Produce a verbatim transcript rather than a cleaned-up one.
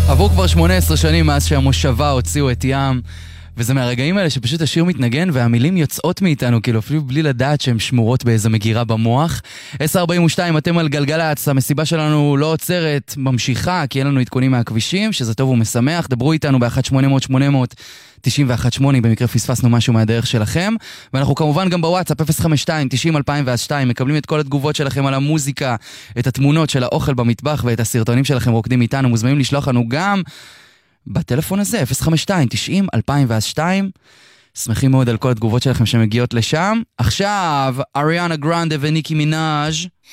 עבור כבר שמונה עשרה שנים מאז שהמושבה הוציאו את ים, וזה מהרגעים האלה שפשוט השיר מתנגן והמילים יוצאות מאיתנו, כאילו אפילו בלי לדעת שהן שמורות באיזו מגירה במוח. עשר ארבעים ושתיים, אתם על גלגלץ, המסיבה שלנו לא עוצרת, ממשיכה, כי אין לנו עדכונים מהכבישים, שזה טוב ומשמח. דברו איתנו ב-אחת שמונה אפס אפס שמונה אפס אפס תשעים ואחת שמונה, במקרה פספסנו משהו מהדרך שלכם. ואנחנו כמובן גם בוואטסאפ אפס חמש שתיים תשעים אלפיים ושתיים, מקבלים את כל התגובות שלכם על המוזיקה, את התמונות של האוכל במטבח ואת הסרטונים שלכם רוקדים איתנו. מוזמנים לשלוח לנו גם בטלפון הזה, אפס חמש שתיים תשעים אלפיים ושתיים. שמחים מאוד על כל התגובות שלכם שמגיעות לשם. עכשיו, אריאנה גרנדה וניקי מינאז'